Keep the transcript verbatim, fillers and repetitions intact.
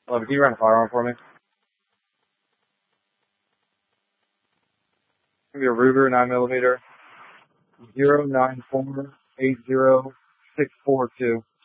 eleven, can you run a firearm for me? Give me a Ruger nine millimeter, zero nine four eight zero six four two.